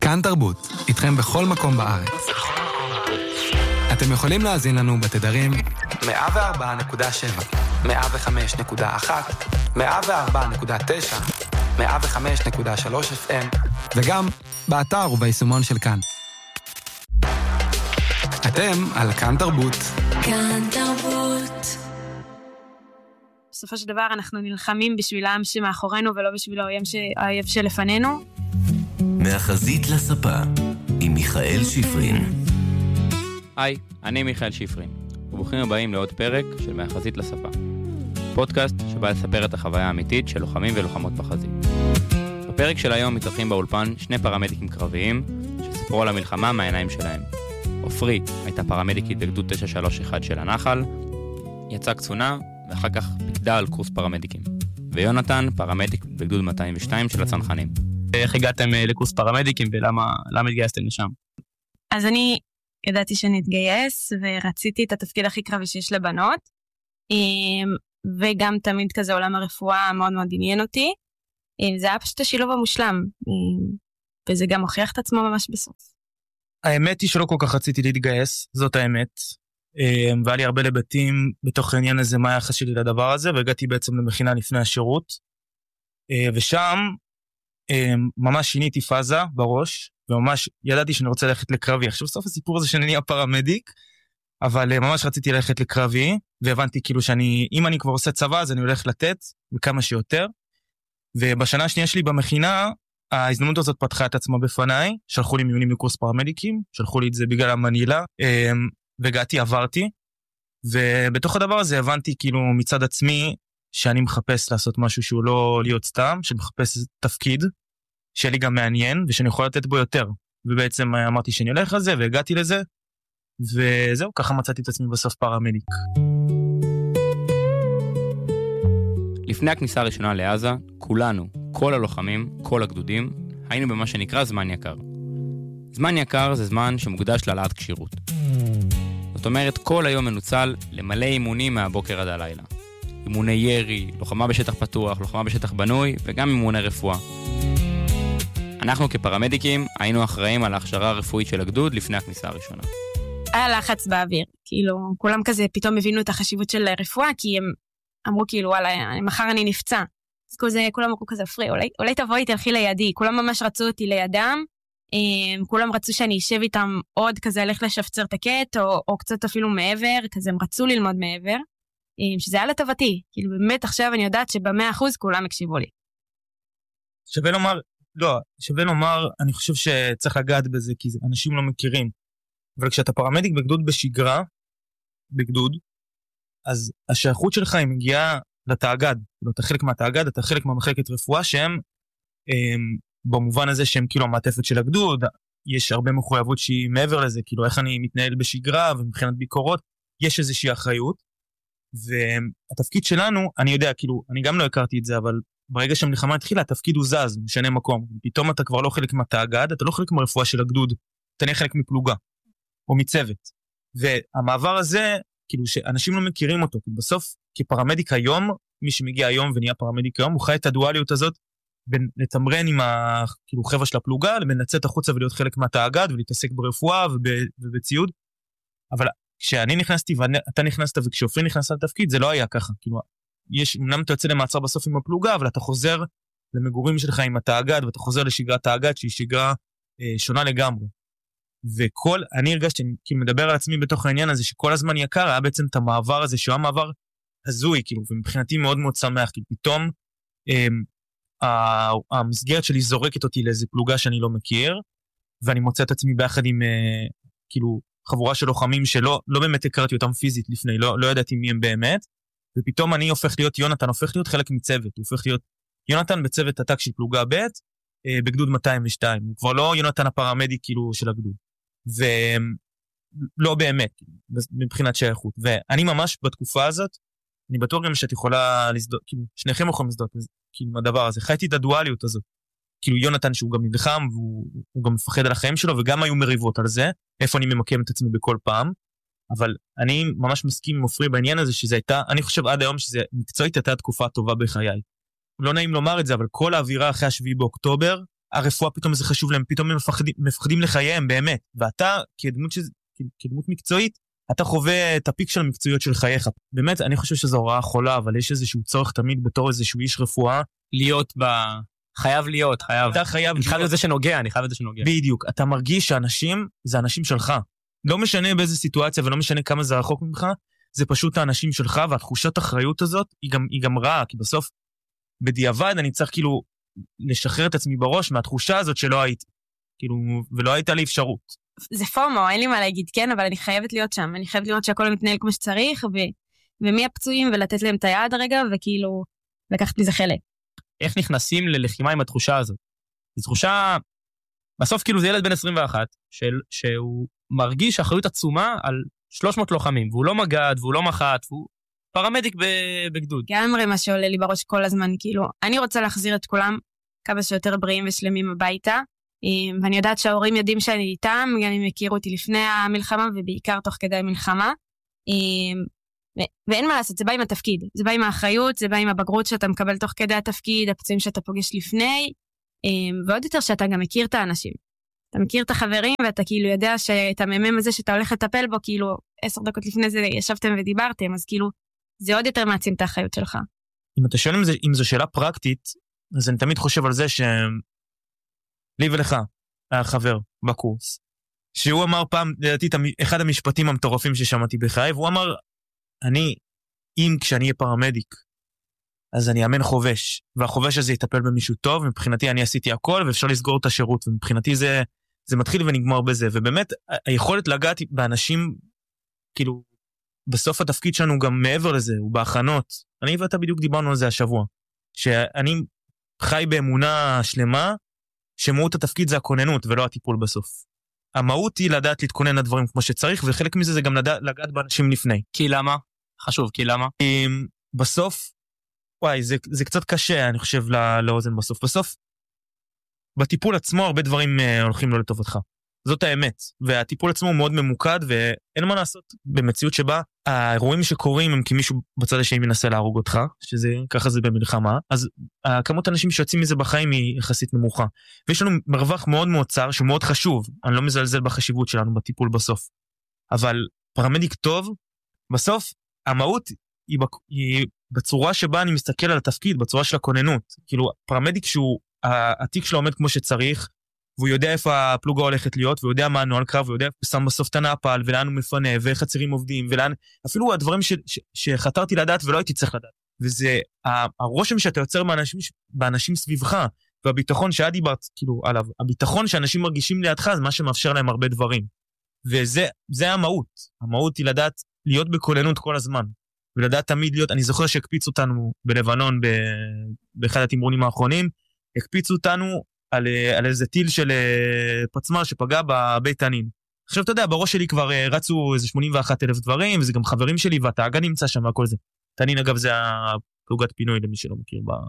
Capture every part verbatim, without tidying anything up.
כאן תרבות, איתכם בכל מקום בארץ. אתם יכולים להאזין לנו בתדרים מאה וארבע נקודה שבע, מאה וחמש נקודה אחת, מאה וארבע נקודה תשע, מאה וחמש נקודה שלוש אף אם, וגם באתר וביישומון של כאן. אתם על כאן תרבות. כאן תרבות. בסופו של דבר אנחנו נלחמים בשביל העם שמאחורינו ולא בשביל האויב שלפנינו. מהחזית לספה עם מיכאל שפרין. היי, אני מיכאל שפרין, וברוכים הבאים לעוד פרק של מהחזית לספה. פודקאסט שבא לספר את החוויה האמיתית של לוחמים ולוחמות בחזית. בפרק של היום מתארחים באולפן שני פרמדיקים קרביים שסיפרו על המלחמה מהעיניים שלהם. עופרי הייתה פרמדיקית בגדוד תשע שלוש אחת של הנחל, יצאה קצונה ואחר כך פיקדה על קורס פרמדיקים. ויונתן פרמדיק בגדוד מאתיים ושתיים של הצנחנים. איך הגעתם לקורס פרמדיקים ולמה למה התגייסתם לשם? אז אני ידעתי שאני אתגייס ורציתי את התפקיד הכי קרבי שיש לבנות, וגם תמיד כזה עולם הרפואה מאוד מאוד עניין אותי. זה היה פשוט השילוב המושלם, וזה גם הוכיח את עצמו ממש בסוף. האמת היא שלא כל כך רציתי להתגייס, זאת האמת. והיה לי הרבה לבטים בתוך העניין הזה מה היחס שלי לדבר הזה, והגעתי בעצם למכינה לפני השירות. ושם ממש שיניתי פאזה בראש, וממש ידעתי שאני רוצה ללכת לקרבי. עכשיו בסוף הסיפור הזה שאני נהיה פרמדיק, אבל ממש רציתי ללכת לקרבי, והבנתי כאילו שאני, אם אני כבר עושה צבא, אז אני הולך לתת, וכמה שיותר. ובשנה השנייה שלי במכינה, ההזדמנות הזאת פתחה את עצמה בפניי, שלחו לי מיונים לקורס פרמדיקים, שלחו לי את זה בגלל המנילה, והגעתי, עברתי, ובתוך הדבר הזה הבנתי כאילו מצד עצמי, שאני מחפש לעשות משהו שהוא לא להיות סתם, שאני מחפש תפקיד, שיהיה לי גם מעניין, ושאני יכול לתת בו יותר. ובעצם אמרתי שאני הולך לזה, והגעתי לזה, וזהו, ככה מצאתי את עצמי בסוף פרמדיק. לפני הכניסה הראשונה לעזה, כולנו, כל הלוחמים, כל הגדודים, היינו במה שנקרא זמן יקר. זמן יקר זה זמן שמוקדש להעלאת כשירות. זאת אומרת, כל היום מנוצל למלא אימונים מהבוקר עד הלילה. אימוני ירי, לוחמה בשטח פתוח, לוחמה בשטח בנוי, וגם אימוני רפואה. אנחנו כפרמדיקים היינו אחראים על ההכשרה הרפואית של הגדוד לפני הכניסה הראשונה. היה לחץ באוויר, כאילו, כולם כזה פתאום הבינו את החשיבות של רפואה, כי הם אמרו כאילו, וואלה, מחר אני נפצע. אז כזה, כולם אמרו כזה, פרי, אולי, אולי תבואי, תלכי לידי. כולם ממש רצו אותי לידם, כולם רצו שאני אשב איתם עוד כזה, הלך לשפצר תקט, או, או קצת אפילו מעבר, כזה הם רצו ללמוד מעבר, שזה היה לטובתי. כאילו, באמת עכשיו אני יודעת שבמאה אחוז כולם הקשיבו לי. שווה לומר, לא, שווה לומר, אני חושב שצריך לגעת בזה, כי אנשים לא מכירים. אבל כשאתה פרמדיק בגדוד בשגרה, בגדוד, אז השייכות שלך היא מגיעה לתאגד. אתה חלק מהתאגד, אתה חלק מהמחלקת רפואה, שהם, הם, במובן הזה שהם כאילו המעטפת של הגדוד, יש הרבה מחויבות שהיא מעבר לזה, כאילו איך אני מתנהל בשגרה, ומבחינת ביקורות, יש איזושהי אחריות, והתפקיד שלנו, אני יודע, כאילו, אני גם לא הכרתי את זה, אבל ברגע שהמלחמה התחילה, התפקיד הוא זז, משנה מקום. פתאום אתה כבר לא חלק מהתאגד, אתה לא חלק מהרפואה של הגדוד, אתה נהיה חלק מפלוגה, או מצוות. והמעבר הזה, כאילו שאנשים לא מכירים אותו, בסוף, כפרמדיק היום, מי שמגיע היום ונהיה פרמדיק היום, הוא חי את הדואליות הזאת, בין לתמרן עם ה, כאילו, חבר'ה של הפלוגה, לבין לצאת החוצה ולהיות חלק מהתאגד, ולהתעסק ברפואה וב, ובציוד. אבל כשאני נכנסתי, ואתה נכנסת, וכשאופרי נכנס לתפקיד, זה לא היה ככה. כאילו, יש, אמנם אתה יוצא למעצר בסוף עם הפלוגה, אבל אתה חוזר למגורים שלך עם התאגד, ואתה חוזר לשגרת תאגד, שהיא שגרה אה, שונה לגמרי. וכל, אני הרגשתי, כאילו מדבר על עצמי בתוך העניין הזה, שכל הזמן יקר, היה בעצם את המעבר הזה, שהוא המעבר הזוי, כאילו, ומבחינתי מאוד מאוד שמח, כי פתאום, אה, המסגרת שלי זורקת אותי לאיזה פלוגה שאני לא מכיר, ואני מוצא את עצמי ביחד עם, אה, כאילו, חבורה של לוחמים שלא, לא באמת הכרתי אותם פיזית לפני, לא, לא ידעתי מי הם באמת, ופתאום אני הופך להיות, יונתן הופך להיות חלק מצוות, הוא הופך להיות יונתן בצוות עתק של פלוגה ב' אה, בגדוד מאתיים ושתיים, הוא כבר לא יונתן הפרמדיק כאילו של הגדוד, ולא באמת, מבחינת שייכות, ואני ממש בתקופה הזאת, אני בטוח גם שאת יכולה לסדות, כאילו, שניכם יכולים לסדות, כאילו, הדבר הזה, חייתי את הדואליות הזאת, כאילו יונתן שהוא גם נלחם, והוא גם מפחד על החיים שלו, וגם היו מריבות על זה, איפה אני ממקם את עצמי בכל פעם, אבל אני ממש מסכים עם עופרי בעניין הזה, שזה הייתה, אני חושב עד היום שזה מקצועית הייתה התקופה הטובה בחיי. לא נעים לומר את זה, אבל כל האווירה אחרי השביעי באוקטובר, הרפואה פתאום זה חשוב להם, פתאום הם מפחדים, מפחדים לחייהם באמת, ואתה כדמות, שזה, כדמות מקצועית, אתה חווה את הפיק של המקצועיות של חייך. באמת, אני חושב שזו הוראה חולה, אבל יש איזשהו צורך תמיד בתור איזשהו איש רפואה. להיות ב... חייב להיות, חייב. אתה חייב... אני חייב להיות זה שנוגע, אני חייב להיות זה שנוגע. בדיוק, אתה מרגיש שאנשים, זה אנשים שלך. לא משנה באיזה סיטואציה, ולא משנה כמה זה רחוק ממך, זה פשוט האנשים שלך, והתחושת האחריות הזאת, היא גם, היא גם רעה, כי בסוף, בדיעבד, אני צריך כאילו, לשחרר את עצמי בראש, מהתחושה הזאת שלא הייתי. כאילו, ולא הייתה לי אפשרות. זה פומו, אין לי מה להגיד, כן, אבל אני חייבת להיות שם, אני חייבת לראות שהכל מתנהל כמו שצריך, ו... ומי הפצועים, ולתת להם את היד הרגע, וכאילו, לקחת מזה חלק. איך נכנסים ללחימה עם התחושה הזאת? זו תחושה, בסוף כאילו זה ילד בן עשרים ואחת, של... שהוא מרגיש אחריות עצומה על שלוש מאות לוחמים, והוא לא מגד, והוא לא מחט, והוא פרמדיק בגדוד. גם מה שעולה לי בראש כל הזמן, כאילו, אני רוצה להחזיר את כולם כמה שיותר בריאים ושלמים הביתה, ואני יודעת שההורים יודעים שאני איתם, גם הם הכירו אותי לפני המלחמה, ובעיקר תוך כדי המלחמה, ואין מה לעשות, זה בא עם התפקיד, זה בא עם האחריות, זה בא עם הבגרות שאתה מקבל תוך כדי התפקיד, הפצועים שאתה פוגש לפני, ועוד יותר שאתה גם מכיר את האנשים. אתה מכיר את החברים, ואתה כאילו יודע שאת הממם הזה שאתה הולך לטפל בו, כאילו עשר דקות לפני זה ישבתם ודיברתם, אז כאילו זה עוד יותר מעצים את האחריות שלך. אם אתה שואל אם, זה, אם זו שאלה פרקטית, אז אני תמיד חושב על זה ש... לי ולך, החבר בקורס, שהוא אמר פעם, לדעתי, אחד המשפטים המטורפים ששמעתי בחיי, והוא אמר, אני, אם כשאני אהיה פרמדיק, אז אני אאמן חובש, והחובש הזה יטפל במישהו טוב, מבחינתי אני עשיתי הכל, ואפשר לסגור את השירות, ומבחינתי זה, זה מתחיל ונגמר בזה, ובאמת, היכולת לגעת באנשים, כאילו, בסוף התפקיד שלנו גם מעבר לזה, הוא בהכנות, אני ואתה בדיוק דיברנו על זה השבוע, שאני חי באמונה שלמה, שמהות התפקיד זה הכוננות, ולא הטיפול בסוף. המהות היא לדעת להתכונן לדברים כמו שצריך, וחלק מזה זה גם לדעת, לגעת באנשים לפני. כי למה? חשוב, כי למה? בסוף, וואי, זה, זה קצת קשה, אני חושב, לא, לאוזן בסוף. בסוף, בטיפול עצמו, הרבה דברים uh, הולכים לו לטובתך. זאת האמת. והטיפול עצמו הוא מאוד ממוקד, ואין מה לעשות במציאות שבה האירועים שקורים הם כמישהו בצד השני מנסה להרוג אותך, שזה, ככה זה במלחמה, אז כמות האנשים שיוצאים מזה בחיים היא יחסית נמוכה. ויש לנו מרווח מאוד מאוד צר, שהוא מאוד חשוב, אני לא מזלזל בחשיבות שלנו בטיפול בסוף. אבל פרמדיק טוב, בסוף, המהות היא, היא בצורה שבה אני מסתכל על התפקיד, בצורה של הכוננות. כאילו, פרמדיק שהוא, התיק שלו עומד כמו שצריך, והוא יודע איפה הפלוגה הולכת להיות, והוא יודע מה הנועל קרב, והוא יודע איפה הוא שם בסוף את הנאפל, ולאן הוא מפנה, ואיך הצירים עובדים, ולאן, אפילו הדברים ש, ש, שחתרתי לדעת ולא הייתי צריך לדעת. וזה, הרושם שאתה יוצר באנשים, באנשים סביבך, והביטחון שאת דיברת, כאילו, עליו, הביטחון שאנשים מרגישים לידך, זה מה שמאפשר להם הרבה דברים. וזה, זה המהות. המהות היא לדעת להיות בכוננות כל הזמן, ולדעת תמיד להיות, אני זוכר שהקפיץ אותנו בלבנון, באחד התמרונים האחרונים, הקפיצו אותנו על, על איזה טיל של פצמ"ר שפגע בבית תנין. עכשיו אתה יודע, בראש שלי כבר רצו איזה שמונים ואחד אלף דברים, וזה גם חברים שלי, והתאגה נמצא שם והכל זה. תנין אגב זה הפלוגת פינוי למי שלא מכיר. בה.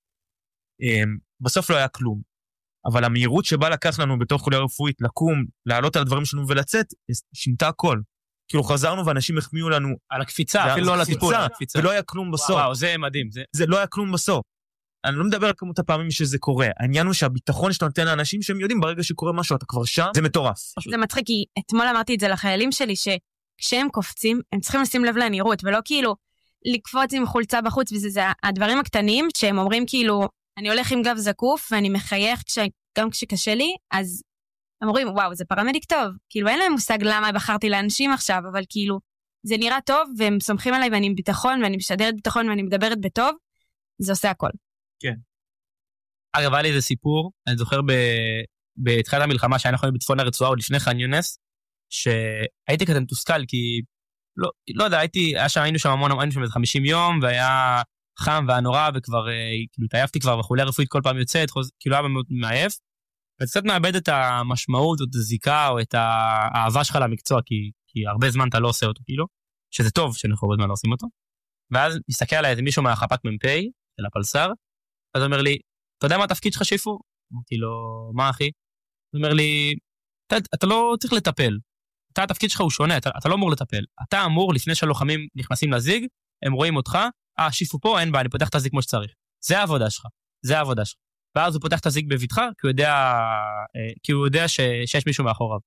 בסוף לא היה כלום. אבל המהירות שבה לקח לנו בתוך חוליה רפואית לקום, לעלות על הדברים שלנו ולצאת, שינתה הכל. כאילו חזרנו ואנשים החמיאו לנו על הקפיצה, אפילו לא על הטיפול. ולא היה כלום בסוף. וואו, זה מדהים. זה... זה לא היה כלום בסוף. אני לא מדבר על כמות הפעמים שזה קורה. העניין הוא שהביטחון שאתה נותן לאנשים שהם יודעים ברגע שקורה משהו, אתה כבר שם, זה מטורף. זה מצחיק, כי אתמול אמרתי את זה לחיילים שלי, שכשהם קופצים, הם צריכים לשים לב לנראות, ולא כאילו לקפוץ עם חולצה בחוץ, וזה זה הדברים הקטנים שהם אומרים כאילו, אני הולך עם גב זקוף, ואני מחייך כש, גם כשקשה לי, אז הם אומרים, וואו, זה פרמדיק טוב. כאילו אין להם מושג למה בחרתי לאנשים עכשיו, אבל כאילו, זה נראה טוב, והם סומכים עליי, ואני עם ביטחון, ואני משדרת ביטחון, ואני מדברת בטוב, זה עושה הכל. כן. אגב, היה לי איזה סיפור, אני זוכר בתחילת המלחמה שהיינו יכולים בצפון הרצועה, עוד לפני ח'אן יונס, שהייתי כזה מתוסכל, כי, לא, לא יודע, הייתי, היה שם, היינו שם המון, היינו שם איזה חמישים יום, והיה חם והיה נורא, וכבר, כאילו, התעייפתי כבר, וחוליה רפואית כל פעם יוצאת, כאילו היה מאוד מעייף, וקצת מאבד את המשמעות, או את הזיקה, או את האהבה שלך למקצוע, כי, כי הרבה זמן אתה לא עושה אותו, כאילו, שזה טוב שאנחנו הרבה זמן לא עושים אותו, ואז מסתכל עליי איזה מישהו מהחפ"ק מ"פ, של הפלסר, אז הוא אומר לי, אתה יודע מה התפקיד שלך שיפו? אמרתי לו, מה אחי? הוא אומר לי, אתה, אתה לא צריך לטפל, אתה, התפקיד שלך הוא שונה, אתה, אתה לא אמור לטפל, אתה אמור, לפני שהלוחמים נכנסים לזיג, הם רואים אותך, אה, שיפו פה, אין בעיה, אני פותח את הזיג כמו שצריך. זה העבודה שלך, זה העבודה שלך. ואז הוא פותח את הזיק בביתך, כי הוא יודע, כי הוא יודע ש, שיש מישהו מאחוריו.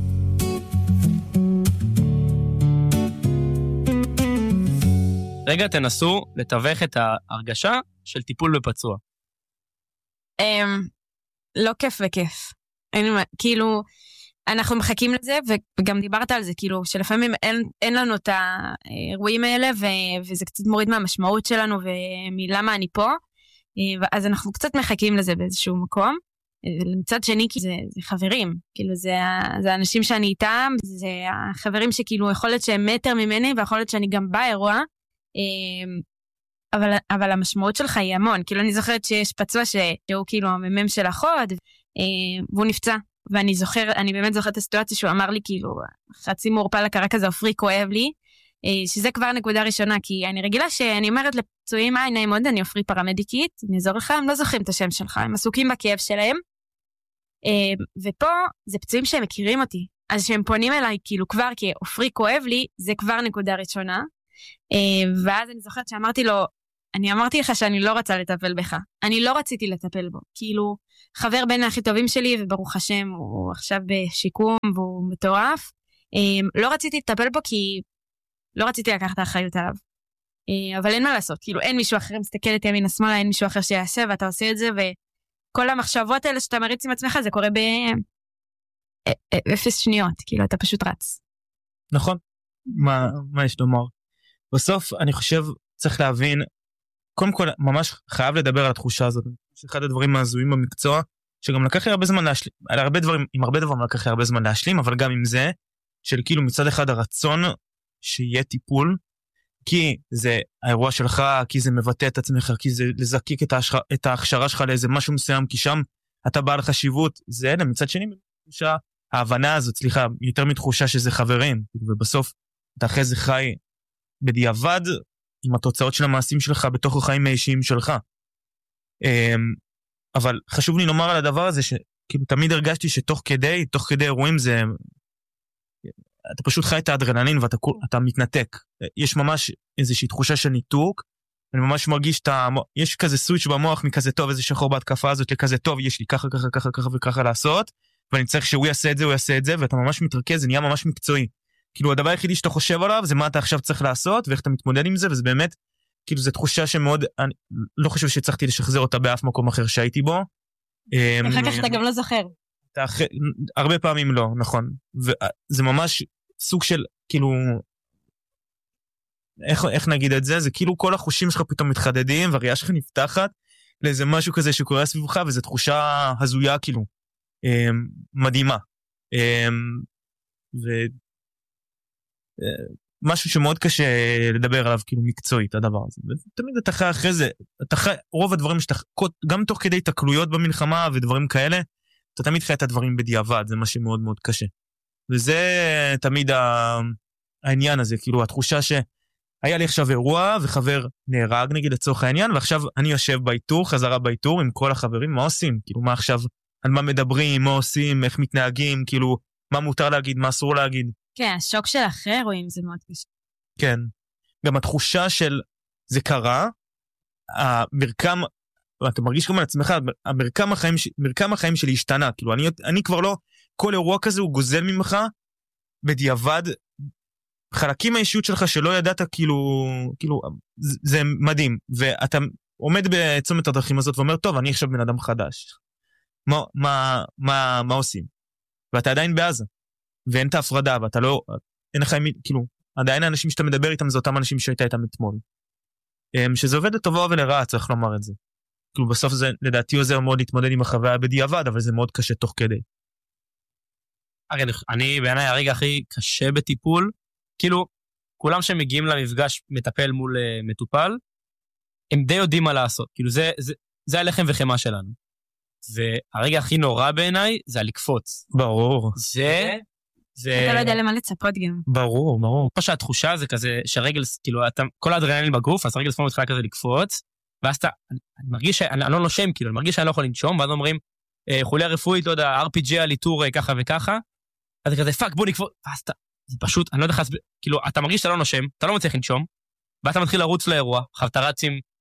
רגע, תנסו לתווך את ההרגשה של טיפול בפצוע. לא כיף וכיף. כאילו, אנחנו מחכים לזה, וגם דיברת על זה, כאילו, שלפעמים אין לנו את האירועים האלה, וזה קצת מוריד מהמשמעות שלנו, ומלמה אני פה, אז אנחנו קצת מחכים לזה באיזשהו מקום. למצד שני, כי זה, זה חברים, כאילו זה, זה אנשים שאני איתם, זה החברים שכאילו יכול להיות שהם מטר ממני, ויכול להיות שאני גם באירוע, אבל, אבל המשמעות שלך היא המון, כאילו אני זוכרת שיש פצוע שהוא כאילו הממם של החוד, והוא נפצע, ואני זוכר, אני באמת זוכרת את הסיטואציה שהוא אמר לי כאילו, חצי מורפל הקרה כזה, אופרי כואב לי, שזה כבר נקודה ראשונה, כי אני רגילה שאני אומרת לפצועים, היי נעים מאוד, אני אופרי פרמדיקית, אני אעזור לך, הם לא זוכרים את השם שלך, הם עסוקים בכאב שלהם, ופה זה פצועים שהם מכירים אותי, אז שהם פונים אליי כאילו כבר, כי אופרי כואב לי, זה כבר נקודה ראשונה, ואז אני זוכרת שאמרתי לו, אני אמרתי לך שאני לא רצה לטפל בך, אני לא רציתי לטפל בו, כאילו חבר בין הכי טובים שלי, וברוך השם הוא עכשיו בשיקום, והוא מטורף, לא רציתי לטפל בו כי לא רציתי לקחת האחריות עליו, אבל אין מה לעשות, כאילו אין מישהו אחר מסתכלת ימין השמאלה, אין מישהו אחר שיעשה, ואתה עושה את זה, וכל המחשבות האלה שאתה מריץ עם עצמך, זה קורה באפס שניות, כאילו אתה פשוט רץ. נכון, מה, מה יש לומר? בסוף אני חושב צריך להבין, קודם כל ממש חייב לדבר על התחושה הזאת, אחד הדברים הזויים במקצוע, שגם לקח לי הרבה זמן להשלים, על הרבה דברים, עם הרבה דברים לקח לי הרבה זמן להשלים, אבל גם עם זה, של כאילו מצד אחד הרצון שיהיה טיפול, כי זה האירוע שלך, כי זה מבטא את עצמך, כי זה לזקיק את, ההשח... את ההכשרה שלך לאיזה משהו מסוים, כי שם אתה בעל חשיבות, זה אלה, מצד שני, תחושה, ההבנה הזאת, סליחה, יותר מתחושה שזה חברים, ובסוף אתה אחרי זה חי בדיעבד, עם התוצאות של המעשים שלך, בתוך החיים האישיים שלך. אבל חשוב לי לומר על הדבר הזה, שכאילו תמיד הרגשתי שתוך כדי, תוך כדי אירועים זה, אתה פשוט חי את האדרנלין ואתה אתה מתנתק. יש ממש איזושהי תחושה של ניתוק, אני ממש מרגיש שאתה, יש כזה סוויץ' במוח מכזה טוב, איזה שחור בהתקפה הזאת, לכזה טוב, יש לי ככה, ככה, ככה, ככה וככה לעשות, ואני צריך שהוא יעשה את זה, הוא יעשה את זה, ואתה ממש מתרכז, זה נהיה ממש מקצועי. כאילו הדבר היחידי שאתה חושב עליו, זה מה אתה עכשיו צריך לעשות, ואיך אתה מתמודד עם זה, וזה באמת, כאילו זו תחושה שמאוד, אני לא חושב שצריכתי לשחזר אותה באף מקום אחר שהייתי בו. אחר כך אתה גם לא זוכר. הרבה פעמים לא, נכון. וזה ממש סוג של, כאילו, איך, איך נגיד את זה? זה כאילו כל החושים שלך פתאום מתחדדים, והראייה שלך נפתחת לאיזה משהו כזה שקורה סביבך, וזו תחושה הזויה, כאילו, מדהימה. ו... משהו שמאוד קשה לדבר עליו, כאילו, מקצועית, הדבר הזה. ותמיד אתה חי אחרי זה, אתה חי, רוב הדברים שאתה, גם תוך כדי תקלויות במלחמה ודברים כאלה, אתה תמיד חי את הדברים בדיעבד, זה מה שמאוד מאוד קשה. וזה תמיד העניין הזה, כאילו, התחושה שהיה לי עכשיו אירוע, וחבר נהרג, נגיד, לצורך העניין, ועכשיו אני יושב באיתור, חזרה באיתור עם כל החברים, מה עושים? כאילו, מה עכשיו, על מה מדברים, מה עושים, איך מתנהגים, כאילו, מה מותר להגיד, מה אסור להגיד. כן, השוק של אחרי אירועים זה מאוד קשה. כן. גם התחושה של זה קרה, המרקם, אתה מרגיש גם על עצמך, המרקם החיים, מרקם החיים שלי השתנה, כאילו, אני, אני כבר לא, כל אירוע כזה הוא גוזל ממך, בדיעבד, חלקים מהאישיות שלך שלא ידעת, כאילו, כאילו, זה, זה מדהים, ואתה עומד בצומת הדרכים הזאת ואומר, טוב, אני עכשיו בן אדם חדש. מה, מה, מה, מה עושים? ואתה עדיין בעזה. ואין את ההפרדה, ואתה לא, אין לך, כאילו, עדיין האנשים שאתה מדבר איתם, זה אותם אנשים שהייתה איתם אתמול. שזה עובד לטובה ולרעה, צריך לומר את זה. כאילו, בסוף זה, לדעתי, עוזר מאוד להתמודד עם החוויה בדיעבד, אבל זה מאוד קשה תוך כדי. הרי, אני, בעיניי, הרגע הכי קשה בטיפול, כאילו, כולם שמגיעים למפגש מטפל מול uh, מטופל, הם די יודעים מה לעשות. כאילו, זה, זה, זה הלחם וחמה שלנו. והרגע הכי נורא בעיניי, זה הלקפוץ. ברור. זה... זה... אתה לא יודע למה לצפות גם. ברור, ברור. פה שהתחושה זה כזה שהרגל, כאילו, אתה, כל האדרנלין בגוף, אז הרגל שמאל מתחילה כזה לקפוץ, ואז אתה, אני, אני מרגיש שאני לא נושם, כאילו, אני מרגיש שאני לא יכול לנשום, ואז אומרים, אה, חוליה רפואית, לא יודע, אר פי ג'י על איתור ככה וככה, אז זה כזה, פאק, בוא נקפוץ, ואז אתה, זה פשוט, אני לא יודע, כאילו, אתה מרגיש שאתה לא נושם, אתה לא מצליח לנשום, ואתה מתחיל לרוץ לאירוע, עכשיו אתה רץ עם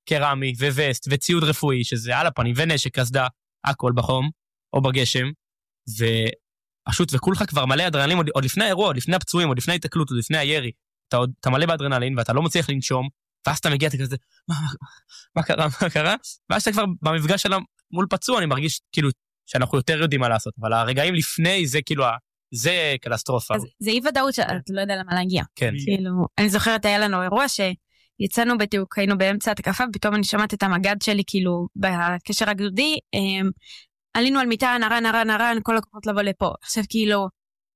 קרמי ווסט וציוד רפואי, שזה על הפנים, ונשק, קסדה, הכל בחום, או בגשם, ופשוט, וכולך כבר מלא אדרנלין, עוד, עוד לפני האירוע, עוד לפני הפצועים, עוד לפני ההתקלות, עוד לפני הירי, אתה, עוד, אתה מלא באדרנלין, ואתה לא מצליח לנשום, ואז אתה מגיע, אתה כזה, מה, מה, מה קרה, מה קרה? ואז אתה כבר במפגש שלה מול פצוע, אני מרגיש כאילו שאנחנו יותר יודעים מה לעשות, אבל הרגעים לפני זה כאילו, זה קטסטרופה. זה אי ודאות שאתה לא יודע למה להגיע. כן. כאילו, אני זוכרת, היה לנו אירוע שיצאנו בתיוק, היינו באמצע התקפה, ופתאום אני שמעת את המגד שלי, כאילו, בקשר הגדודי, עלינו על מיטה, נרן, נרן, נרן, כל הכוחות לבוא לפה. עכשיו, כאילו,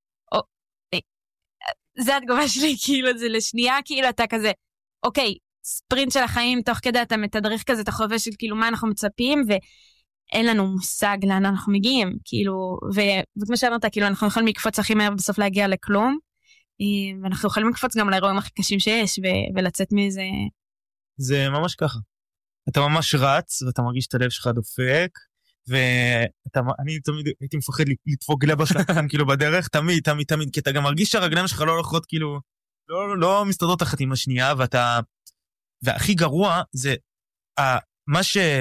זה התגובה שלי, כאילו, זה לשנייה, כאילו, אתה כזה, אוקיי, ספרינט של החיים, תוך כדי אתה מתדריך כזה, אתה חווה של כאילו מה אנחנו מצפים, ואין לנו מושג לאן אנחנו מגיעים, כאילו, וכמו שאמרת, כאילו, אנחנו יכולים לקפוץ הכי מהר בסוף להגיע לכלום, ואנחנו יכולים לקפוץ גם לאירועים הכי קשים שיש, ולצאת מזה. זה ממש ככה. אתה ממש רץ, ואתה מרגיש את הלב שלך דופק, ואני תמיד הייתי מפחד לדפוק גלבה שלך, כאילו, בדרך, תמיד, תמיד, תמיד, כי אתה גם מרגיש שהרגליים שלך לא הולכות, כאילו, לא, לא מסתדרות אחת עם השנייה, ואתה, והכי גרוע זה, מה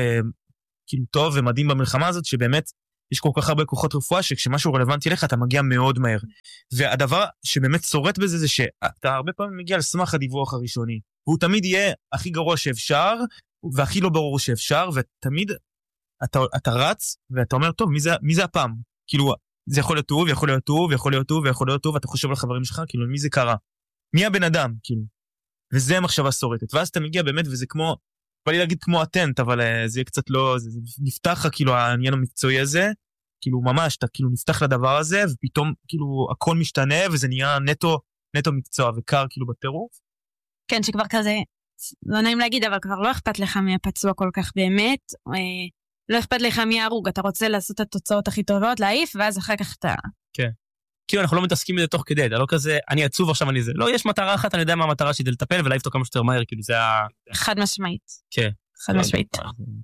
שכאילו טוב ומדהים במלחמה הזאת, שבאמת יש כל כך הרבה כוחות רפואה, שכשמשהו רלוונטי לך, אתה מגיע מאוד מהר. והדבר שבאמת שורט בזה, זה שאתה הרבה פעמים מגיע על סמך הדיווח הראשוני, והוא תמיד יהיה הכי גרוע שאפשר, והכי לא ברור שאפשר, ותמיד אתה, אתה רץ, ואתה אומר, טוב, מי זה, מי זה הפעם? כאילו, זה יכול להיות טוב, יכול להיות טוב, יכול להיות טוב, יכול להיות טוב, ואתה חושב על חברים שלך, כאילו, מי זה קרה? מי הבן אדם, כאילו? וזה מחשבה שורטת. ואז אתה מגיע באמת, וזה כמו, בא לי להגיד כמו אטנט, אבל uh, זה יהיה קצת לא, זה, זה נפתח לך, כאילו, העניין המקצועי הזה, כאילו, ממש, אתה כאילו נפתח לדבר הזה, ופתאום, כאילו, הכל משתנה, וזה נהיה נטו, נטו מקצוע, וקר, כאילו, בטירוף. כן, שכבר כזה, לא נעים להגיד, אבל כבר לא אכפת לך מי הפצוע כל כך באמת, אה, לא אכפת לך מי ההרוג, אתה רוצה לעשות את התוצאות הכי טובות, להעיף, ואז אחר כך אתה... כן. כאילו אנחנו לא מתעסקים בזה תוך כדי, אתה לא כזה, אני עצוב עכשיו, אני זה. לא, יש מטרה אחת, אני יודע מה המטרה שלי, לטפל ולהעיף אותו כמה שיותר מהר, כאילו זה ה... חד משמעית. כן. חד משמעית.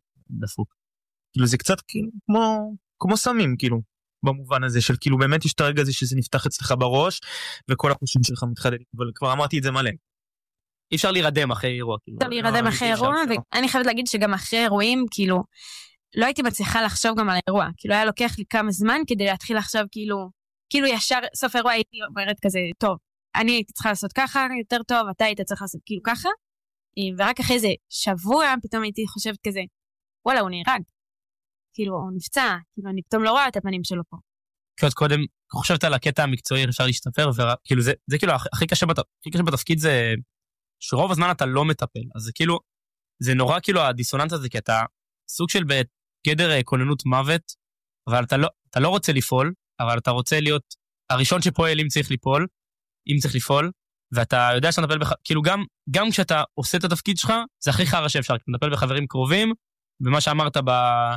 דפוק. כאילו זה קצת כאילו כמו, כמו סמים, כאילו, במובן הזה של כאילו באמת יש את הרגע הזה שזה נפתח אצלך בראש, וכל החושים שלך מתחדדים, אבל כבר אמרתי את זה מלא. אי אפשר להירדם אחרי אירוע. אפשר להירדם אחרי אירוע, ואני חייבת להגיד שגם אחרי אירועים, כאילו, לא הייתי מצליחה לחשוב גם על האירוע, כאילו היה לוקח לי כמה זמן כדי להתחיל לחשוב כאילו, כאילו ישר סוף האירוע הייתי אומרת כזה, טוב, אני הייתי צריכה לעשות ככה, יותר טוב, אתה היית צריך לעשות כאילו ככה, ורק אחרי זה שבוע פתאום הייתי חושבת כזה, וואלה, הוא נהרג, כאילו הוא נפצע, כאילו אני פתאום לא רואה את הפנים שלו פה. כי עוד קודם, חושבת על הקטע המקצועי, אפשר להשתפר, וכאילו זה, זה כאילו הכי קשה, בת, הכי קשה בתפקיד זה, שרוב הזמן אתה לא מטפל, אז זה כאילו, זה נורא כאילו הדיסוננס הזה, כי אתה סוג של בגדר כוננות מוות, אבל אתה לא, אתה לא רוצה לפעול, אבל אתה רוצה להיות הראשון שפועל אם צריך ליפול, אם צריך לפעול, ואתה יודע שאתה מטפל בח... כאילו גם, גם כשאתה עושה את התפקיד שלך, זה הכי חרא שאפשר, כי אתה מטפל בחברים קרובים, ומה שאמרת ב...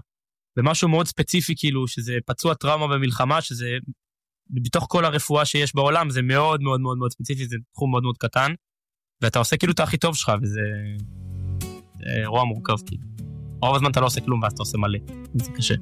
במשהו מאוד ספציפי, כאילו, שזה פצוע טראומה במלחמה, שזה בתוך כל הרפואה שיש בעולם, זה מאוד מאוד מאוד מאוד ספציפי, זה תחום מאוד מאוד קטן, ואתה עושה כאילו את הכי טוב שלך, וזה זה אירוע מורכב, כאילו. רוב הזמן אתה לא עושה כלום, ואז אתה עושה מלא, זה קשה.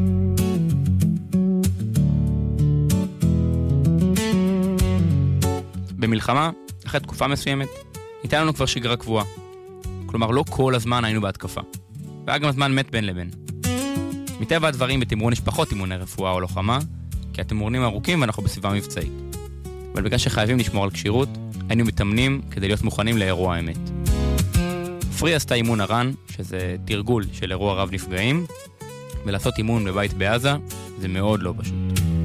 במלחמה, אחרי תקופה מסוימת, הייתה לנו כבר שגרה קבועה. כלומר, לא כל הזמן היינו בהתקפה. והיה גם הזמן מת בין לבין. מטבע הדברים בתמרון יש פחות אימוני רפואה או לוחמה, כי התמרונים ארוכים ואנחנו בסביבה מבצעית. אבל בגלל שחייבים לשמור על קשירות, היינו מתאמנים כדי להיות מוכנים לאירוע האמת. פרי עשתה אימון הרן, שזה תרגול של אירוע רב נפגעים, ולעשות אימון בבית בעזה, זה מאוד לא פשוט.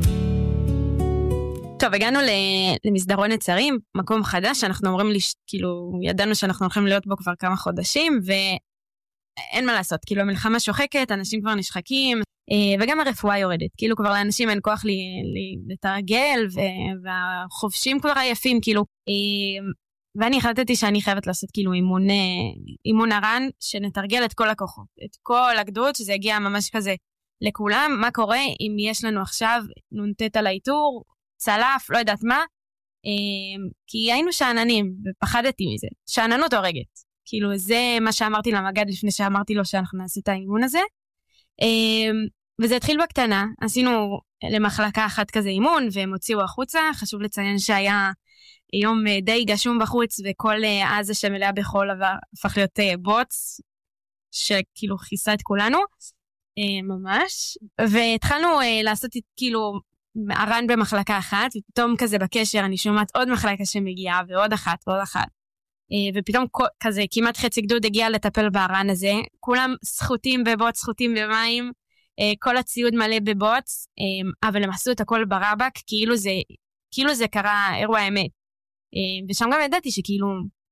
טוב, הגענו למסדרון נצרים, מקום חדש, שאנחנו אומרים לי, כאילו, ידענו שאנחנו הולכים להיות בו כבר כמה חודשים, ואין מה לעשות, כאילו, המלחמה שוחקת, אנשים כבר נשחקים, וגם הרפואה יורדת, כאילו, כבר לאנשים אין כוח לי, לי, לתרגל, והחובשים כבר עייפים, כאילו, ואני החלטתי שאני חייבת לעשות, כאילו, אימון, אימון הרן, שנתרגל את כל הכוחות, את כל הגדוד, שזה יגיע ממש כזה לכולם, מה קורה אם יש לנו עכשיו נונטט על האיתור, צלף, לא יודעת מה, כי היינו שעננים, ופחדתי מזה. שעננות הורגת. כאילו, זה מה שאמרתי למגד לפני שאמרתי לו שאנחנו נעשה את האימון הזה. וזה התחיל בקטנה, עשינו למחלקה אחת כזה אימון, והם הוציאו החוצה. חשוב לציין שהיה יום די גשום בחוץ, וכל עזה שמלאה בחול הפך להיות בוץ. שכאילו חיסה את כולנו, ממש, והתחלנו לעשות כאילו ארן במחלקה אחת, ופתאום כזה בקשר אני שומעת עוד מחלקה שמגיעה, ועוד אחת ועוד אחת, ופתאום כזה כמעט חצי גדוד הגיע לטפל בארן הזה, כולם זכותים בבוץ, זכותים במים, כל הציוד מלא בבוץ, אבל הם עשו את הכל ברבק, כאילו זה, כאילו זה קרה אירוע האמת. ושם גם ידעתי שכאילו,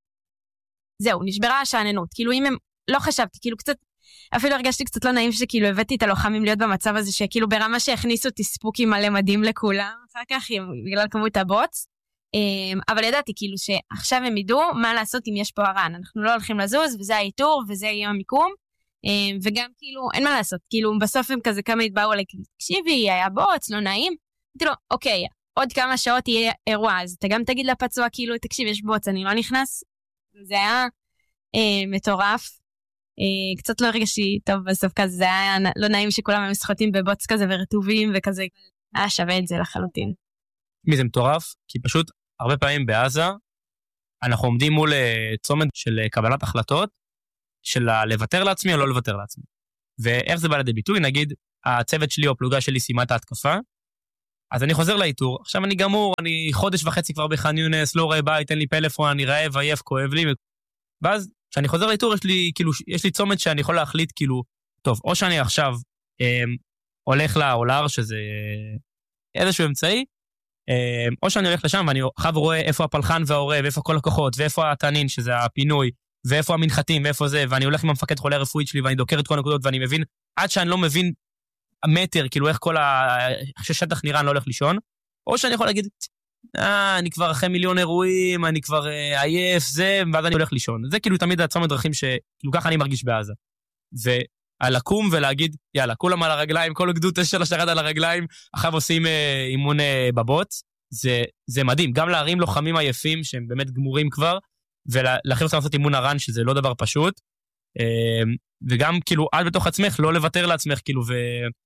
זהו, נשברה השעננות, כאילו אם הם, לא חשבתי, כאילו קצת, אפילו הרגשתי קצת לא נעים שכאילו הבאתי את הלוחמים להיות במצב הזה, שכאילו ברמה שהכניסו אותי ספוקים מלא מדהים לכולם, אחר כך בגלל כמות הבוץ, אבל ידעתי כאילו שעכשיו הם ידעו מה לעשות אם יש פה ארן, אנחנו לא הולכים לזוז, וזה האיתור, וזה יהיה המיקום, וגם כאילו אין מה לעשות, כאילו בסוף הם כזה כמה התבאו עלי, תקשיבי, היה בוץ, לא נעים, אמרתי לו, אוקיי, עוד כמה שעות יהיה אירוע, אז אתה גם תגיד לפצוע, כאילו, תקשיב, יש בוץ, אני לא נכנס, זה היה אה, מטורף, אה, קצת לא הרגשתי טוב בסוף כזה, זה היה לא נעים שכולם היו שחוטים בבוץ כזה ורטובים וכזה, היה שווה את זה לחלוטין. מי זה מטורף? כי פשוט הרבה פעמים בעזה, אנחנו עומדים מול צומת של קבלת החלטות, של לוותר לעצמי או לא לוותר לעצמי. ואיך זה בא לידי ביטוי? נגיד, הצוות שלי או הפלוגה שלי סיימה את ההתקפה, אז אני חוזר לאיתור, עכשיו אני גמור, אני חודש וחצי כבר בח'אן יונס, לא רואה בית, אין לי פלאפון, אני רעב, עייף, כואב לי, ואז כשאני חוזר לאיתור, יש לי, כאילו, יש לי צומת שאני יכול להחליט, כאילו, טוב, או שאני עכשיו אה, הולך לאולר, שזה איזשהו אמצעי, אה, או שאני הולך לשם, ואני עכשיו רואה איפה הפלחן והעורב, ואיפה כל הכוחות, ואיפה התנין, שזה הפינוי, ואיפה המנחתים, ואיפה זה, ואני הולך עם המפקד חולה רפואית שלי, ואני דוקר את כל הנקודות, ואני מבין, עד שאני לא מבין המטר, כאילו איך כל השטח נראה, אני לא הולך לישון, או שאני יכול להגיד, אה, אני כבר אחרי מיליון אירועים, אני כבר אה, עייף, זה, ואז אני הולך לישון. זה כאילו תמיד הצומת דרכים שכאילו ככה אני מרגיש בעזה. ולקום ולהגיד, יאללה, כולם על הרגליים, כל הגדוד של השרד על הרגליים, אחר עושים אה, אימון אה, בבוץ, זה, זה מדהים. גם להרים לוחמים עייפים, שהם באמת גמורים כבר, ולהכיר אותם לעשות אימון הרן, שזה לא דבר פשוט, אה, וגם כאילו עד בתוך עצמך, לא לוותר לעצמך, כאילו, ו...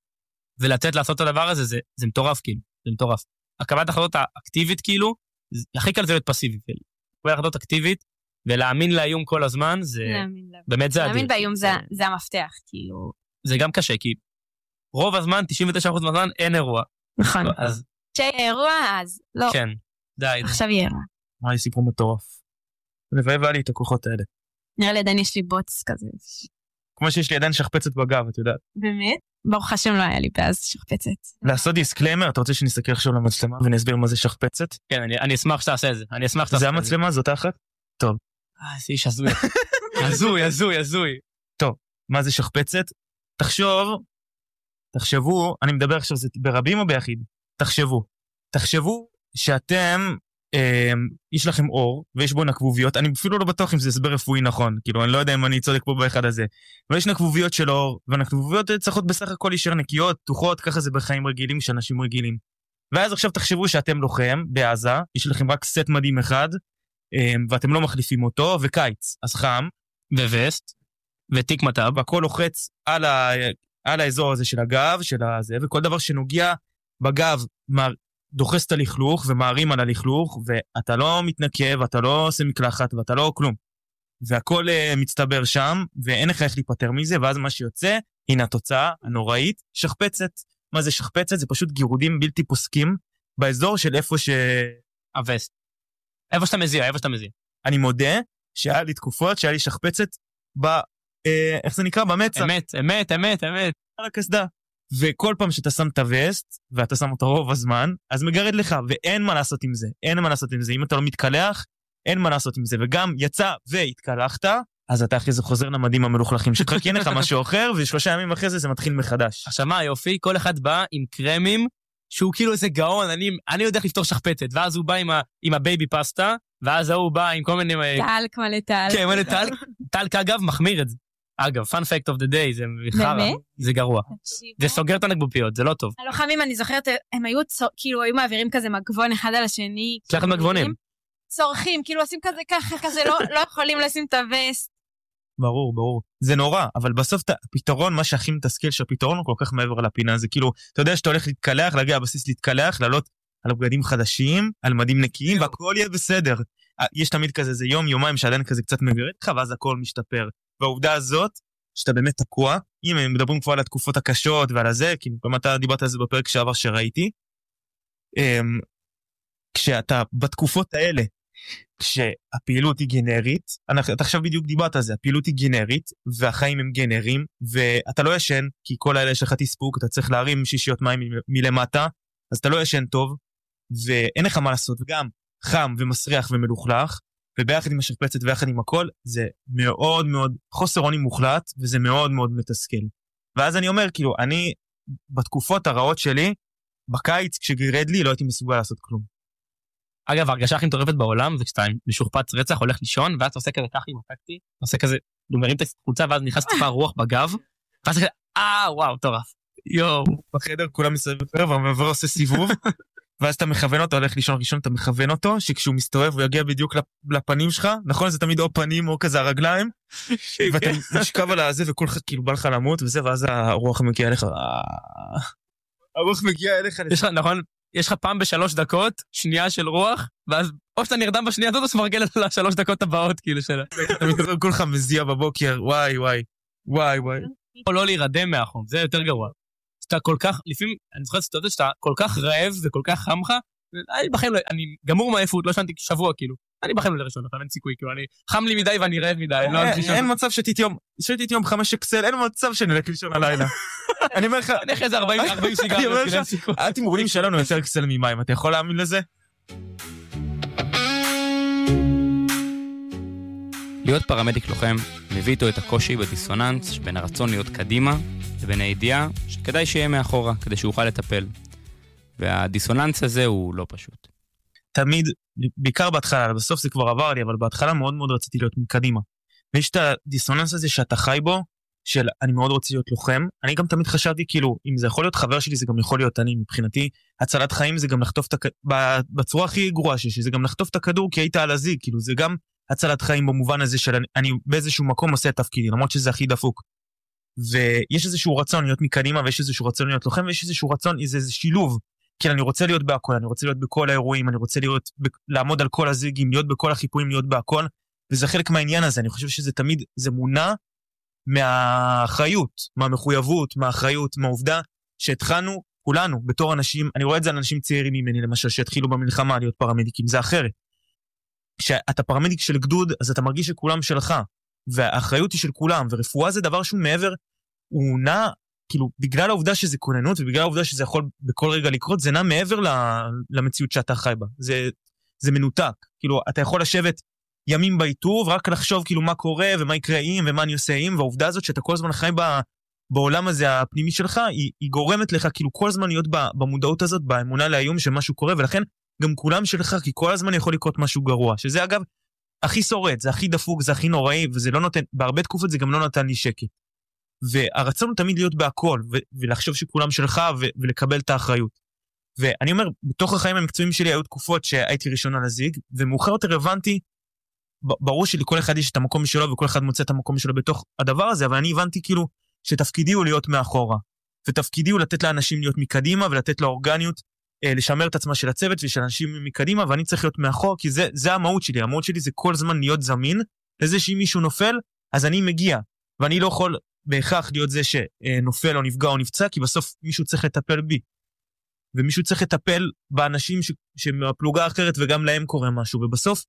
ולתת לעשות את הדבר הזה, זה, זה מטורף, כאילו, זה מטורף. הקבלת החלטות האקטיבית, כאילו, הכי קל זה להיות פסיבי, קבלת החלטות אקטיבית, ולהאמין לאיום כל הזמן, זה, באמת זה אדיר. להאמין באיום זה, זה המפתח, כאילו. זה גם קשה, כי רוב הזמן, תשעים ותשעה אחוז מהזמן, אין אירוע. נכון. אז... שיהיה אירוע, אז לא. כן, די. עכשיו יהיה אירוע. וואי, סיפור מטורף. לבאב לי את הכוחות האלה. נראה לי עדיין יש לי בוץ כזה. כמו שיש לי עדיין שכפצת בגב, את יודעת. באמת? ברוך השם לא היה לי באז שכפצת. לעשות דיסקליימר, אתה רוצה שנסתכל עכשיו למצלמה ונסביר מה זה שכפצת? כן, אני, אני אשמח שתעשה את זה. אני אשמח שתעשה את זה. זה המצלמה, זאת אחת? טוב. אה, זה איש הזוי. הזוי, הזוי, הזוי. טוב, מה זה שכפצת? תחשוב, תחשבו, אני מדבר עכשיו, זה ברבים או ביחיד? תחשבו. תחשבו שאתם, אה, יש לכם אור, ויש בו נקבוביות, אני אפילו לא בטוח אם זה הסבר רפואי נכון, כאילו, אני לא יודע אם אני צודק פה באחד הזה, אבל יש נקבוביות של אור, והנקבוביות צריכות בסך הכל להישאר נקיות, פתוחות, ככה זה בחיים רגילים, שאנשים רגילים. ואז עכשיו תחשבו שאתם לוחם בעזה, יש לכם רק סט מדהים אחד, אה, ואתם לא מחליפים אותו, וקיץ, אז חם, ווסט, ותיק מטב, והכל לוחץ על, ה, על האזור הזה של הגב, של הזה, וכל דבר שנוגע בגב, דוחס את הלכלוך ומערים על הלכלוך, ואתה לא מתנקב, ואתה לא עושה מקלחת, ואתה לא כלום. והכל uh, מצטבר שם, ואין לך איך להיפטר מזה, ואז מה שיוצא, הנה התוצאה הנוראית, שכפצת. מה זה שכפצת? זה פשוט גירודים בלתי פוסקים, באזור של איפה ש... הווסט. איפה שאתה מזיע, איפה שאתה מזיע. אני מודה שהיה לי תקופות, שהיה לי שכפצת ב... אה, איך זה נקרא? במצח. אמת, אמת, אמת, אמת. על הכסדה. וכל פעם שאתה שם את הווסט, ואתה שם אותו רוב הזמן, אז מגרד לך, ואין מה לעשות עם זה, אין מה לעשות עם זה. אם אתה לא מתקלח, אין מה לעשות עם זה. וגם יצא והתקלחת, אז אתה אחרי זה חוזר למדים המלוכלכים שלך, כי אין לך משהו אחר, ושלושה ימים אחרי זה זה מתחיל מחדש. עכשיו מה, יופי, כל אחד בא עם קרמים, שהוא כאילו איזה גאון, אני, אני יודע לפתור שכפצת, ואז הוא בא עם, ה, עם הבייבי פסטה, ואז הוא בא עם כל מיני... טלק מלא טלק. כן, מלא טלק. טלק אגב מחמיר את זה. אגב, fun fact of the day, זה חרא, זה גרוע. זה סוגר את הנקבופיות, זה לא טוב. הלוחמים, אני זוכרת, הם היו, כאילו, היו מעבירים כזה מגבון אחד על השני. שלכם מגבונים. צורכים, כאילו, עושים כזה ככה, כזה, לא יכולים לשים את הווסט. ברור, ברור. זה נורא, אבל בסוף הפתרון, מה שהכי מתסכל שהפתרון הוא כל כך מעבר לפיננה, זה כאילו, אתה יודע שאתה הולך להתקלח, להגיע הבסיס להתקלח, לעלות על בגדים חדשים, על מדים נקיים, והכל יהיה בסדר. יש תמיד כזה, זה יום, יומיים שעדיין כזה קצת מגרד לך, ואז הכל משתפר. והעובדה הזאת, שאתה באמת תקוע, אם הם מדברים כבר על התקופות הקשות ועל הזה, כי גם אתה דיברת על זה בפרק שעבר שראיתי, כשאתה בתקופות האלה, כשהפעילות היא גנרית, אתה עכשיו בדיוק דיברת על זה, הפעילות היא גנרית, והחיים הם גנריים, ואתה לא ישן, כי כל האלה יש לך תספוק, אתה צריך להרים שישיות מים מלמטה, אז אתה לא ישן טוב, ואין לך מה לעשות, וגם חם ומסריח ומלוכלך, וביחד עם השרפצת ויחד עם הכל, זה מאוד מאוד חוסר אונים מוחלט, וזה מאוד מאוד מתסכל. ואז אני אומר, כאילו, אני, בתקופות הרעות שלי, בקיץ, כשגירד לי, לא הייתי מסוגל לעשות כלום. אגב, ההרגשה הכי מטורפת בעולם, זה כשאתה משוחפץ רצח, הולך לישון, ואז אתה עושה כזה ככה עם הפקטי, אתה עושה כזה, דומרים את החולצה, ואז נכנס טיפה רוח בגב, ואז כזה, אה, וואו, טורף. יואו. בחדר כולם מסביב בפרק, והמעבר עושה סיבוב, ואז אתה מכוון אותו, הולך לישון ראשון, אתה מכוון אותו, שכשהוא מסתובב, הוא יגיע בדיוק לפנים שלך, נכון? זה תמיד או פנים או כזה הרגליים, ואתה משכב על הזה, וכל אחד כאילו בא לך למות, וזה, ואז הרוח מגיע אליך, הרוח מגיע אליך. נכון, יש לך פעם בשלוש דקות, שנייה של רוח, ואז או שאתה נרדם בשנייה הזאת, או שאתה מרגל לשלוש דקות הבאות, כאילו שלה. אתה מתעורר כולך מזיע בבוקר, וואי, וואי, וואי, וואי. או לא להירדם מהחום, זה יותר גרוע. שאתה כל כך, לפעמים, אני זוכרת שאתה יודע שאתה כל כך רעב וכל כך חם לך, אני בחיים לא, אני גמור מעייפות, לא שנתי שבוע, כאילו. אני בחיים לא לראשון, אבל אין סיכוי, כאילו, אני חם לי מדי ואני רעב מדי. אין מצב שתתיום, שתתיום חמש אקסל, אין מצב שנלך לישון הלילה. אני אומר לך, אני אחרי זה ארבעים סיגריות, אין סיכוי. התמרונים שלנו יותר אקסל ממים, אתה יכול להאמין לזה? להיות פרמדיק לוחם מביא איתו את הקושי בדיסוננס בין הרצון להיות קדימה לבין הידיעה שכדאי שיהיה מאחורה כדי שאוכל לטפל. והדיסוננס הזה הוא לא פשוט. תמיד, בעיקר בהתחלה, בסוף זה כבר עבר לי, אבל בהתחלה מאוד מאוד רציתי להיות מקדימה. ויש את הדיסוננס הזה שאתה חי בו, של אני מאוד רוצה להיות לוחם. אני גם תמיד חשבתי, כאילו, אם זה יכול להיות חבר שלי, זה גם יכול להיות אני. מבחינתי, הצלת חיים זה גם לחטוף את הכדור, בצורה הכי גרועה שיש, זה גם לחטוף את הכדור כי היית על הזיג, כאילו, זה גם הצלת חיים במובן הזה של אני, אני באיזשהו מקום עושה את תפקידי, למרות שזה הכי דפוק. ויש איזשהו רצון להיות מקדימה, ויש איזשהו רצון להיות לוחם, ויש איזשהו רצון, איזה, איזה שילוב. כי אני רוצה להיות בהכל, אני רוצה להיות בכל האירועים, אני רוצה להיות, לעמוד על כל הזיגים, להיות בכל החיפויים, להיות בהכל, וזה חלק מהעניין הזה. אני חושב שזה תמיד, זה מונע מהאחריות, מהמחויבות, מהאחריות, מהעובדה שהתחלנו, כולנו, בתור אנשים, אני רואה את זה על אנשים צעירים ממני, למשל, שהתחילו במלחמה להיות פרמדיקים, זה אחרת. כשאתה פרמדיק של גדוד, אז אתה מרגיש שכולם שלך, והאחריות היא של כולם, ורפואה זה דבר שהוא מעבר, הוא נע, כאילו, בגלל העובדה שזה כוננות, ובגלל העובדה שזה יכול בכל רגע לקרות, זה נע מעבר למציאות שאתה חי בה. זה, זה מנותק. כאילו, אתה יכול לשבת ימים באיתור, ורק לחשוב כאילו מה קורה, ומה יקרה עם, ומה אני עושה עם, והעובדה הזאת שאתה כל הזמן חי בה, בעולם הזה הפנימי שלך, היא, היא גורמת לך כאילו כל הזמן להיות במודעות הזאת, באמונה להיום שמשהו קורה, ולכן גם כולם שלך, כי כל הזמן יכול לקרות משהו גרוע, שזה אגב הכי שורד, זה הכי דפוק, זה הכי נוראי, וזה לא נותן, בהרבה תקופות זה גם לא נתן לי שקט. והרצון הוא תמיד להיות בהכל, ו- ולחשוב שכולם שלך, ו- ולקבל את האחריות. ואני אומר, בתוך החיים המקצועיים שלי היו תקופות שהייתי ראשון על הזיג, ומאוחר יותר הבנתי, ברור שלכל אחד יש את המקום שלו, וכל אחד מוצא את המקום שלו בתוך הדבר הזה, אבל אני הבנתי כאילו שתפקידי הוא להיות מאחורה, ותפקידי הוא לתת לאנשים להיות מקדימה, ולתת לאורגניות, אה, לשמר את עצמה של הצוות, ושל אנשים מקדימה, ואני צריך להיות מאחור, כי זה, זה המהות שלי, המהות שלי זה כל זמן להיות זמין, לזה שאם מישהו נופל, אז אני מגיע, ואני לא יכול בהכרח להיות זה שנופל או נפגע או נפצע, כי בסוף מישהו צריך לטפל בי, ומישהו צריך לטפל באנשים ש... שמהפלוגה אחרת, וגם להם קורה משהו, ובסוף,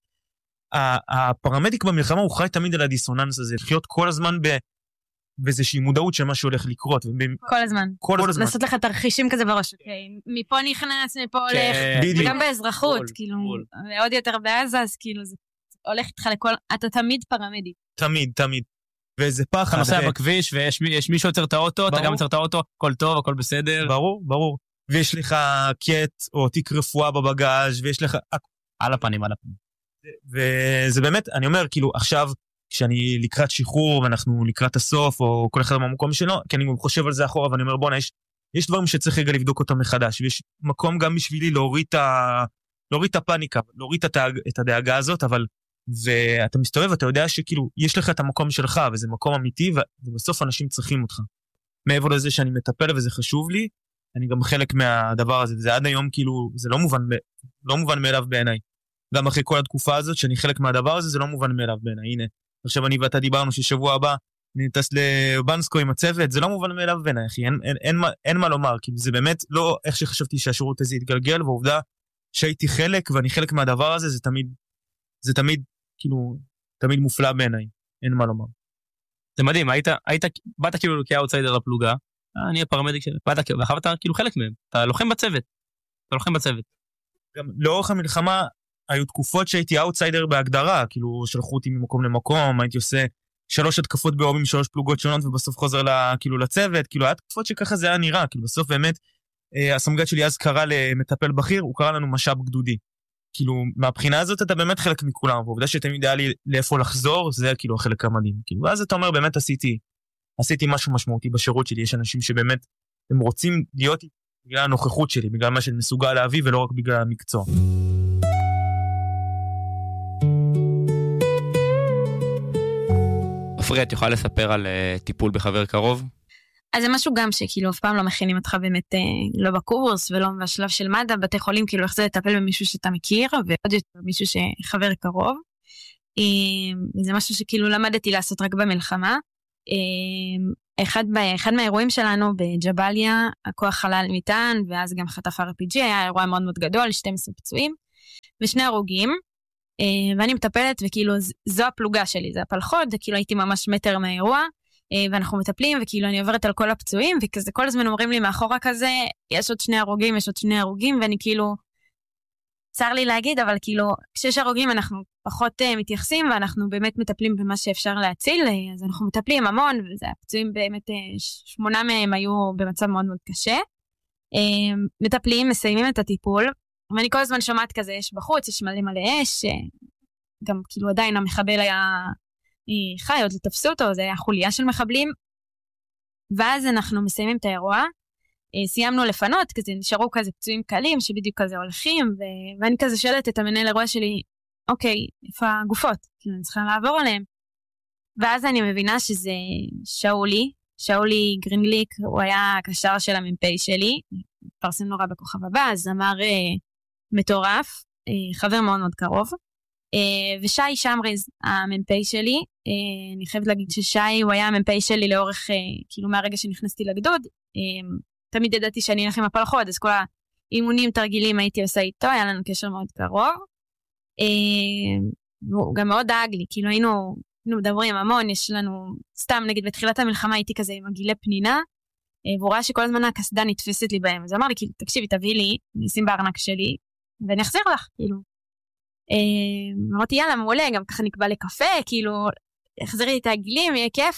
הפרמדיק במלחמה הוא חי תמיד על הדיסוננס הזה, לחיות כל הזמן ב... באיזושהי מודעות שמה שהולך לקרות. כל הזמן. כל הזמן. לעשות לך תרחישים כזה בראש. מפה נכנס, מפה הולך. וגם באזרחות, כאילו, ועוד יותר בעזה, אז כאילו, זה הולך איתך לכל, אתה תמיד פרמדיק. תמיד, תמיד. ואיזה פחד. אתה נוסע בכביש, ויש מישהו יוצר את האוטו, אתה גם יוצר את האוטו, הכל טוב, הכל בסדר. ברור, ברור. ויש לך קט, או תיק רפואה בבגאז' ויש לך... על הפנים, על הפנים. וזה באמת, אני אומר, כאילו, עכשיו, כשאני לקראת שחרור, ואנחנו לקראת הסוף, או כל אחד במקום שלו, כי אני חושב על זה אחורה, ואני אומר, בוא'נה, יש, יש דברים שצריך רגע לבדוק אותם מחדש, ויש מקום גם בשבילי להוריד את, ה... להוריד את הפאניקה, להוריד את, הדאג... את הדאגה הזאת, אבל, ואתה מסתובב, אתה יודע שכאילו, יש לך את המקום שלך, וזה מקום אמיתי, ו... ובסוף אנשים צריכים אותך. מעבר לזה שאני מטפל, וזה חשוב לי, אני גם חלק מהדבר הזה, וזה עד היום, כאילו, זה לא מובן, לא מובן מאליו בעיניי. גם אחרי כל התקופה הזאת, שאני חלק מהדבר הזה, זה לא מובן מאליו בעיניי. הנה, עכשיו אני ואתה דיברנו ששבוע הבא אני טס לבנסקו עם הצוות, זה לא מובן מאליו בעיניי, אחי, אין, אין, אין, אין מה לומר, כי זה באמת לא איך שחשבתי שהשירות הזה יתגלגל, והעובדה שהייתי חלק, ואני חלק מהדבר הזה, זה תמיד, זה תמיד, כאילו, תמיד מופלא בעיניי, אין מה לומר. זה מדהים, היית, היית, באת כאילו כאוטסיידר לפלוגה, אני הפרמדיק שלי, באת, ואחר אתה כאילו חלק מהם, אתה לוחם בצוות, אתה לוחם בצוות. גם לאורך המלחמה, היו תקופות שהייתי אאוטסיידר בהגדרה, כאילו שלחו אותי ממקום למקום, הייתי עושה שלוש התקפות ביום עם שלוש פלוגות שונות, ובסוף חוזר לה, כאילו לצוות, כאילו היה תקופות שככה זה היה נראה, כאילו בסוף באמת, אה, הסמג"ד שלי אז קרא למטפל בכיר, הוא קרא לנו משאב גדודי. כאילו, מהבחינה הזאת אתה באמת חלק מכולם, ועובדה שתמיד היה לי לאיפה לחזור, זה כאילו החלק המדהים. כאילו, ואז אתה אומר, באמת עשיתי, עשיתי משהו משמעותי בשירות שלי, יש אנשים שבאמת, הם רוצים להיות בגלל הנוכחות שלי, בגלל מה שאני מסוגל להביא, ולא רק בגלל המקצוע. עפרי, את יכולה לספר על uh, טיפול בחבר קרוב? אז זה משהו גם שכאילו אף פעם לא מכינים אותך באמת אה, לא בקורס ולא בשלב של מד"א, בתי חולים כאילו איך זה לטפל במישהו שאתה מכיר, ועוד יותר במישהו שחבר קרוב. אה, זה משהו שכאילו למדתי לעשות רק במלחמה. אה, אחד, אחד מהאירועים שלנו בג'בליה, הכוח חלל מטען, ואז גם חטף אר פי ג'י, היה אירוע מאוד מאוד גדול, שתים עשרה פצועים, ושני הרוגים. Uh, ואני מטפלת, וכאילו זו הפלוגה שלי, זה הפלחות, וכאילו הייתי ממש מטר מהאירוע, uh, ואנחנו מטפלים, וכאילו אני עוברת על כל הפצועים, וכזה כל הזמן אומרים לי מאחורה כזה, יש עוד שני הרוגים, יש עוד שני הרוגים, ואני כאילו, צר לי להגיד, אבל כאילו, כשיש הרוגים אנחנו פחות uh, מתייחסים, ואנחנו באמת מטפלים במה שאפשר להציל, uh, אז אנחנו מטפלים המון, וזה הפצועים באמת, uh, שמונה מהם היו במצב מאוד מאוד קשה, uh, מטפלים, מסיימים את הטיפול, ואני כל הזמן שומעת כזה, יש בחוץ, יש מלא מלא אש, גם כאילו עדיין המחבל היה חי, עוד לתפסו אותו, זה היה חוליה של מחבלים, ואז אנחנו מסיימים את האירוע, סיימנו לפנות, כזה נשארו כזה פצועים קלים, שבדיוק כזה הולכים, ו- ואני כזה שואלת את המנהל אירוע שלי, אוקיי, איפה הגופות? כאילו אני צריכה לעבור עליהם, ואז אני מבינה שזה שאולי, שאולי גרינגליק, הוא היה הקשר של המ"פ שלי, פרסם נורא בכוכב הבא, אז אמר מטורף, חבר מאוד מאוד קרוב, ושי שמריז, המ"פ שלי, אני חייבת להגיד ששי הוא היה המ"פ שלי לאורך, כאילו מהרגע שנכנסתי לגדוד, תמיד ידעתי שאני אלך עם הפלחות, אז כל האימונים, תרגילים הייתי עושה איתו, היה לנו קשר מאוד קרוב, והוא גם מאוד דאג לי, כאילו היינו, היינו מדברים המון, יש לנו, סתם נגיד בתחילת המלחמה הייתי כזה עם הגילי פנינה, והוא ראה שכל הזמן הכסדה נתפסת לי בהם, אז הוא אמר לי, תקשיבי, תביאי לי, נשים בארנק שלי, ואני אחזיר לך, כאילו. אמרתי, יאללה, מעולה, גם ככה נקבע לקפה, כאילו, אחזיר לי את הגילים, יהיה כיף,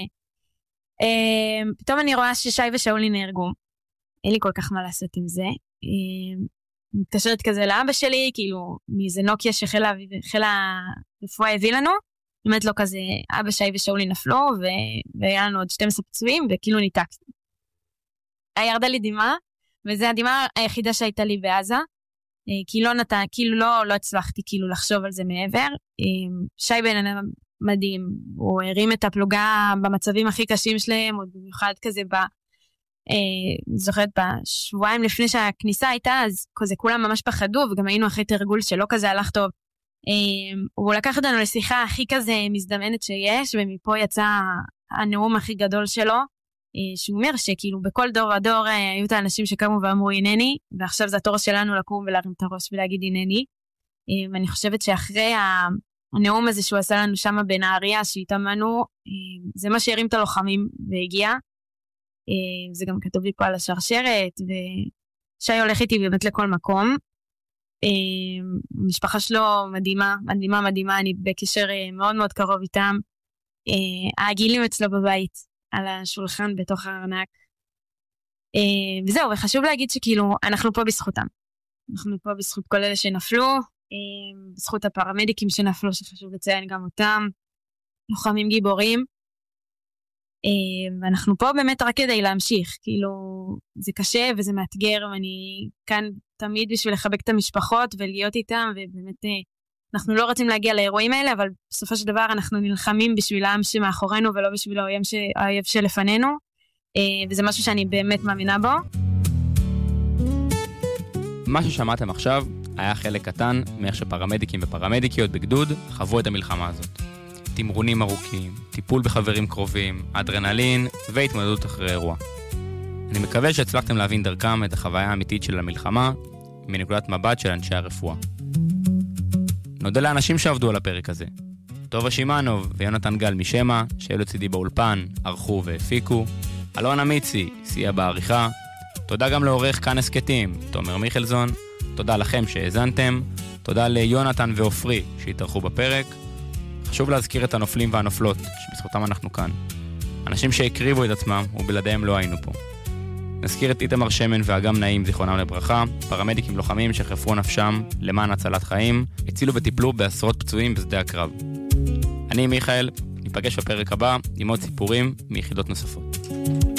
ופתאום אני רואה ששי ושאולי נהרגו. אין לי כל כך מה לעשות עם זה. מתקשרת כזה לאבא שלי, כאילו, מאיזה נוקיה שחיל הרפואה הביא לנו, באמת לא כזה, אבא שי ושאולי נפלו, והיה לנו עוד שתים עשרה פצועים, וכאילו ניתקתי. ירדה לי דמעה, וזו הדמעה היחידה שהייתה לי בעזה, כי לא נתן, כאילו לא, לא הצלחתי כאילו לחשוב על זה מעבר. שי בן אדם מדהים, הוא הרים את הפלוגה במצבים הכי קשים שלהם, עוד במיוחד כזה ב... זוכרת בשבועיים לפני שהכניסה הייתה, אז כזה כולם ממש פחדו, וגם היינו אחרי תרגול שלא כזה הלך טוב. הוא לקח אותנו לשיחה הכי כזה מזדמנת שיש, ומפה יצא הנאום הכי גדול שלו, שהוא אומר שכאילו בכל דור ודור היו את האנשים שקמו ואמרו הנני, ועכשיו זה התור שלנו לקום ולהרים את הראש ולהגיד הנני. ואני חושבת שאחרי הנאום הזה שהוא עשה לנו שם בנהריה שהתאמנו, זה מה שהרים את הלוחמים והגיע. זה גם כתוב לי פה על השרשרת, ושי הולך איתי באמת לכל מקום. המשפחה שלו מדהימה, מדהימה, מדהימה, אני בקשר מאוד מאוד קרוב איתם. העגילים אצלו בבית. על השולחן בתוך הארנק. וזהו, וחשוב להגיד שכאילו, אנחנו פה בזכותם. אנחנו פה בזכות כל אלה שנפלו, בזכות הפרמדיקים שנפלו, שחשוב לציין גם אותם, לוחמים גיבורים, ואנחנו פה באמת רק כדי להמשיך, כאילו, זה קשה וזה מאתגר, ואני כאן תמיד בשביל לחבק את המשפחות ולהיות איתם, ובאמת אנחנו לא רוצים להגיע לאירועים האלה, אבל בסופו של דבר אנחנו נלחמים בשביל העם שמאחורינו, ולא בשביל האויב שלפנינו, וזה משהו שאני באמת מאמינה בו. מה ששמעתם עכשיו היה חלק קטן מאיך שפרמדיקים ופרמדיקיות בגדוד חוו את המלחמה הזאת. תמרונים ארוכים, טיפול בחברים קרובים, אדרנלין והתמודדות אחרי אירוע. אני מקווה שהצלחתם להבין דרכם את החוויה האמיתית של המלחמה מנקודת מבט של אנשי הרפואה. נודה לאנשים שעבדו על הפרק הזה. טובה שימנוב ויונתן גל משמה, שהיו לצידי באולפן, ערכו והפיקו. אלון אמיצי, סייע בעריכה. תודה גם לעורך כאן הסקטים, תומר מיכלזון. תודה לכם שהאזנתם. תודה ליונתן ואופרי שהתארחו בפרק. חשוב להזכיר את הנופלים והנופלות, שבזכותם אנחנו כאן. אנשים שהקריבו את עצמם ובלעדיהם לא היינו פה. נזכיר את איתמר שמן ואגם נעים זיכרונם לברכה, פרמדיקים לוחמים שחפרו נפשם למען הצלת חיים, הצילו וטיפלו בעשרות פצועים בשדה הקרב. אני מיכאל, ניפגש בפרק הבא עם עוד סיפורים מיחידות נוספות.